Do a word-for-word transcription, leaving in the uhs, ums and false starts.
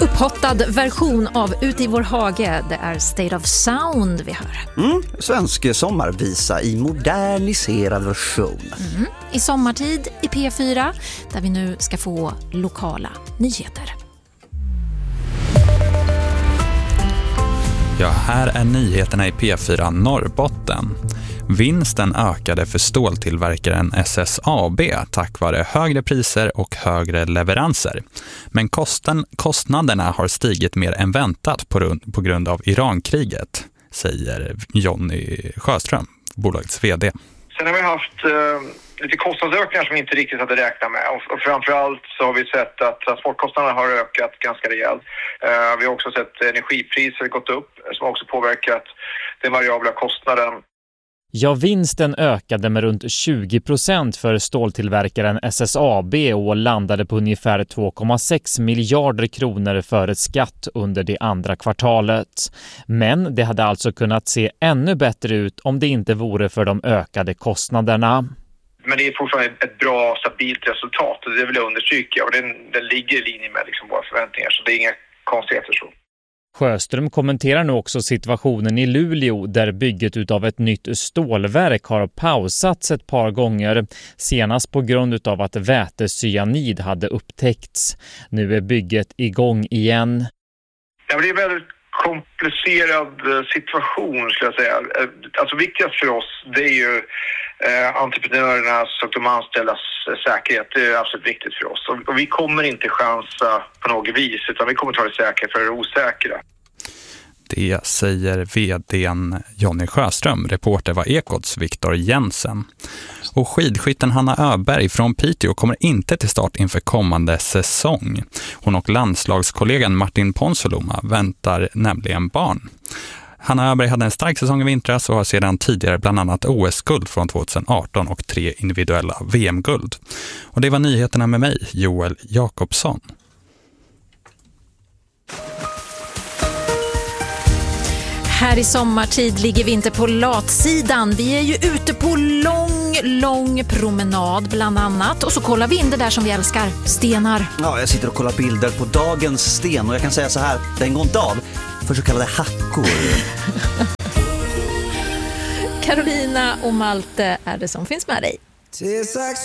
upphottad version av Ut i vår hage. Det är State of Sound vi hör. Mm, svensk sommarvisa i moderniserad version. Mm, I sommartid i P fyra, där vi nu ska få lokala nyheter. Ja, här är nyheterna i P fyra Norrbotten. Vinsten ökade för ståltillverkaren S S A B tack vare högre priser och högre leveranser. Men kosten, kostnaderna har stigit mer än väntat på, på grund av Irankriget, säger Jonny Sjöström, bolagets vd. Sen har vi haft eh, lite kostnadsökningar som vi inte riktigt hade räknat med. Och, och framförallt så har vi sett att transportkostnaderna har ökat ganska rejält. Eh, vi har också sett energipriser gått upp som också påverkat den variabla kostnaden. Ja, vinsten ökade med runt tjugo procent för ståltillverkaren S S A B och landade på ungefär två komma sex miljarder kronor före skatt under det andra kvartalet. Men det hade alltså kunnat se ännu bättre ut om det inte vore för de ökade kostnaderna. Men det är fortfarande ett bra, stabilt resultat, och det vill jag understryka. Och den, den ligger i linje med liksom våra förväntningar, så det är inga konstigheter så. Sjöström kommenterar nu också situationen i Luleå där bygget utav ett nytt stålverk har pausats ett par gånger, senast på grund av att vätecyanid hade upptäckts. Nu är bygget igång igen. Ja, det är en väldigt komplicerad situation, skulle jag säga. Alltså viktigast för oss, det är ju eh, entreprenörernas och de anställdas säkerhet. Det är absolut viktigt för oss. Och, och vi kommer inte chansa på något vis, utan vi kommer ta det säkra för det osäkra. Det säger vdn Jonny Sjöström. Reporter var Ekots Viktor Jensen. Och skidskytten Hanna Öberg från Piteå kommer inte till start inför kommande säsong. Hon och landslagskollegan Martin Ponsoloma väntar nämligen barn. Hanna Öberg hade en stark säsong i vintras och har sedan tidigare bland annat O S-guld från tjugoarton och tre individuella V M-guld. Och det var nyheterna med mig, Joel Jakobsson. Här i sommartid ligger vi inte på latsidan. Vi är ju ute på lång, lång promenad bland annat. Och så kollar vi in det där som vi älskar, stenar. Ja, jag sitter och kollar bilder på dagens sten och jag kan säga så här, den går inte av för så kallade hackor. Carolina och Malte är det som finns med dig.